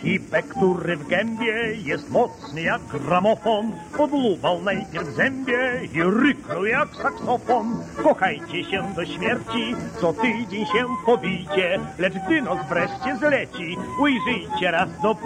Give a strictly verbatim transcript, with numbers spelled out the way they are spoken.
Hipek, który w gębie jest mocny jak gramofon, podlubał najpierw w zębie i ryknął jak saksofon. Kochajcie się do śmierci, co tydzień się pobijcie, lecz gdy noc wreszcie zleci, ujrzyjcie raz do